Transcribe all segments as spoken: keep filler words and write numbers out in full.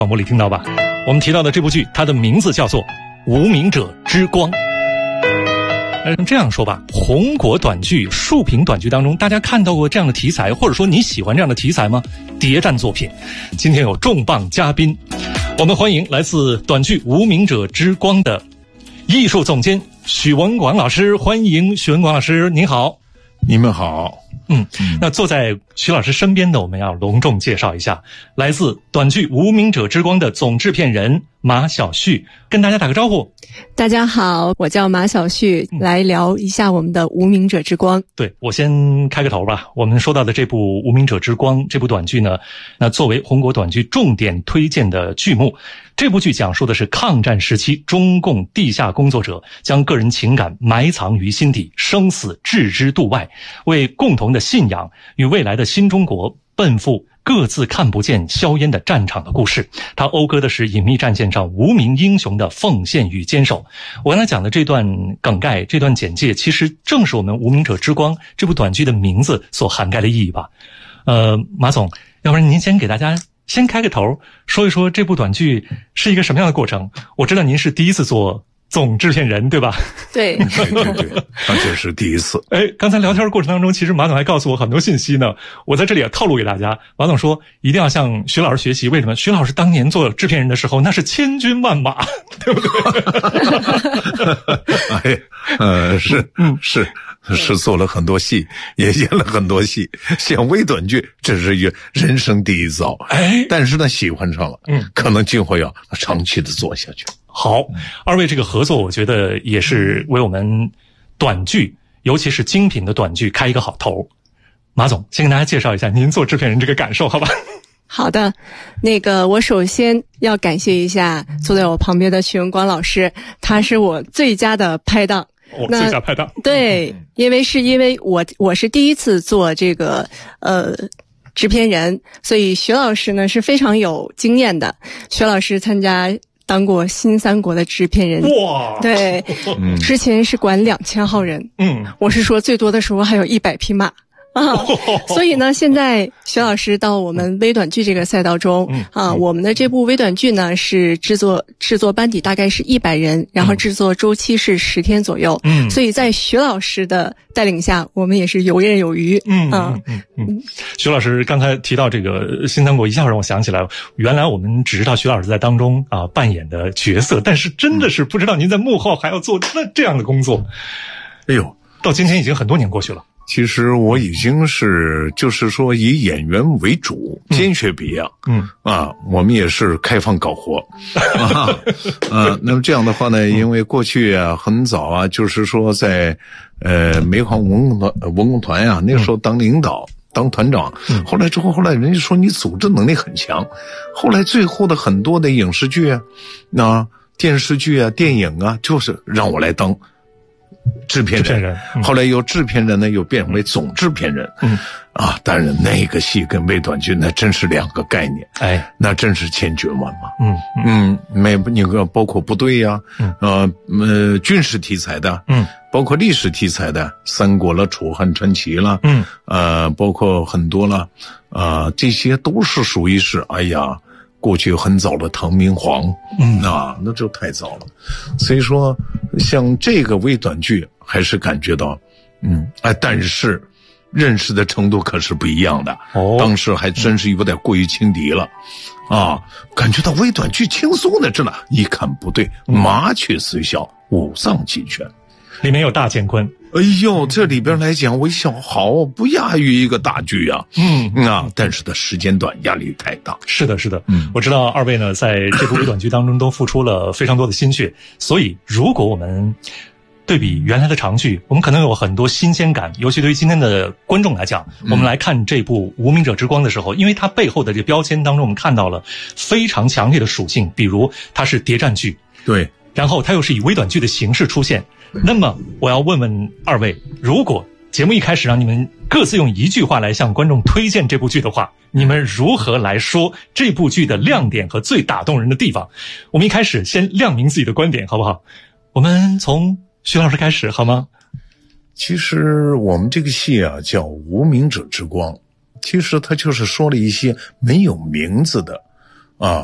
广播里听到吧？我们提到的这部剧，它的名字叫做《无名者之光》。呃，这样说吧，红果短剧、竖屏短剧当中，大家看到过这样的题材，或者说你喜欢这样的题材吗？谍战作品。今天有重磅嘉宾，我们欢迎来自短剧《无名者之光》的艺术总监许文广老师，欢迎许文广老师，您好。 你们好。 嗯，那坐在许老师身边的，我们要隆重介绍一下，来自短剧《无名者之光》的总制片人马晓旭，跟大家打个招呼。 大家好，我叫马晓旭，来聊一下我们的《无名者之光》。 对，我先开个头吧。我们说到的这部《无名者之光》这部短剧呢，那作为红果短剧重点推荐的剧目，这部剧讲述的是抗战时期中共地下工作者将个人情感埋藏于心底，生死置之度外，为共同的信仰与未来的新中国奔赴各自看不见硝烟的战场的故事。它讴歌的是隐秘战线上无名英雄的奉献与坚守。我刚才讲的这段梗概，这段简介，其实正是我们《无名者之光》这部短剧的名字所涵盖的意义吧。呃，马总，要不然您先给大家先开个头，说一说这部短剧是一个什么样的过程。我知道您是第一次做总制片人，对吧？ 对对对对，那这是第一次。 哎，刚才聊天的过程当中，其实马总还告诉我很多信息呢。我在这里也透露给大家，马总说一定要向徐老师学习。为什么？徐老师当年做制片人的时候，那是千军万马，对不对？ 哎，呃，是是是做了很多戏，也演了很多戏。像微短剧，这是一个人生第一遭。 哎， 但是呢，喜欢上了，嗯，可能今后要长期的做下去。 好，二位这个合作，我觉得也是为我们短剧，尤其是精品的短剧开一个好头。马总，先跟大家介绍一下您做制片人这个感受，好吧？ 好的，那个我首先要感谢一下坐在我旁边的许文广老师，他是我最佳的拍档。 哦，最佳拍档。 对，因为是因为我我是第一次做这个呃制片人，所以徐老师呢是非常有经验的。徐老师参加当过新三国的制片人， 哇， 对，嗯、之前是管两千号人，嗯，我是说最多的时候还有一百匹马啊，所以呢，现在徐老师到我们微短剧这个赛道中、嗯、啊，我们的这部微短剧呢是制作制作班底大概是一百人，然后制作周期是十天左右，嗯，所以在徐老师的带领下，我们也是游刃有余，嗯啊， 嗯嗯嗯。徐老师刚才提到这个新三国，一下让我想起来，原来我们只知道徐老师在当中啊扮演的角色，但是真的是不知道您在幕后还要做那这样的工作。 哎呦， 到今天已经很多年过去了。 其实我已经是，就是说以演员为主，兼学别样。嗯啊，我们也是开放搞活啊。啊，那么这样的话呢，因为过去啊很早啊，就是说在呃煤矿文工团文工团呀、啊，那个时候当领导。当团长，后来之后，后来人家说你组织能力很强，后来最后的很多的影视剧啊、那电视剧啊、电影啊，就是让我来当制片人。制片人嗯、后来由制片人呢，又变为总制片人。嗯，啊，当然那个戏跟微短剧那真是两个概念，哎，那真是千军万马。嗯嗯，没那个包括部队呀、啊，嗯呃呃军事题材的，嗯。包括历史题材的三国了、楚汉传奇了，嗯，呃，包括很多了，呃，这些都是属于是，哎呀，过去很早的唐明皇，嗯啊，那就太早了。所以说，像这个微短剧，还是感觉到，嗯，哎，但是认识的程度可是不一样的。哦，当时还真是有点过于轻敌了，啊，感觉到微短剧轻松的着呢，一看不对，麻雀虽小，五脏齐全。 里面有大乾坤， 哎呦，这里边来讲，我一想，好不亚于一个大剧啊，嗯啊，但是它时间短，压力太大。 是的，是的，嗯，我知道二位呢，在这部微短剧当中都付出了非常多的心血，所以如果我们对比原来的长剧，我们可能有很多新鲜感，尤其对于今天的观众来讲，我们来看这部《无名者之光》的时候，因为它背后的这个标签当中，我们看到了非常强烈的属性，比如它是谍战剧， 对， 然后它又是以微短剧的形式出现。那么我要问问二位，如果节目一开始让你们各自用一句话来向观众推荐这部剧的话，你们如何来说这部剧的亮点和最打动人的地方？我们一开始先亮明自己的观点，好不好？我们从徐老师开始好吗？ 其实我们这个戏啊叫《无名者之光》，其实它就是说了一些没有名字的啊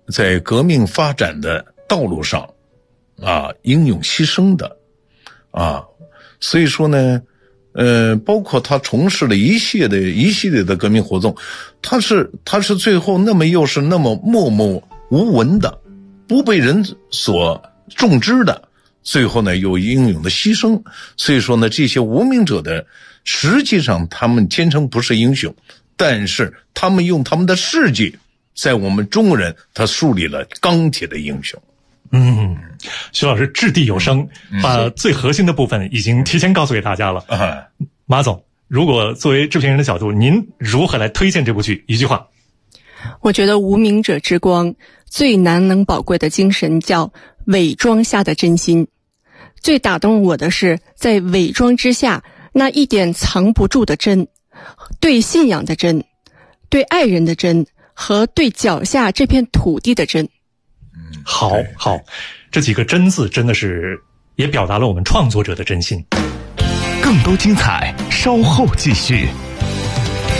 在革命发展的道路上啊英勇牺牲的啊，所以说呢呃包括他从事了一系列的一系列的革命活动，他是他是最后那么又是那么默默无闻的，不被人所重知的，最后呢有英勇的牺牲。所以说呢这些无名者的实际上他们坚称不是英雄，但是他们用他们的事迹在我们中国人他树立了钢铁的英雄。 嗯，徐老师掷地有声， 嗯、 把最核心的部分已经提前告诉给大家了。 嗯、 马总，如果作为制片人的角度，您如何来推荐这部剧？一句话。 我觉得无名者之光最难能宝贵的精神叫伪装下的真心。最打动我的是在伪装之下那一点藏不住的真，对信仰的真，对爱人的真，和对脚下这片土地的真。 好好，这几个真字真的是也表达了我们创作者的真心。 更多精彩稍后继续。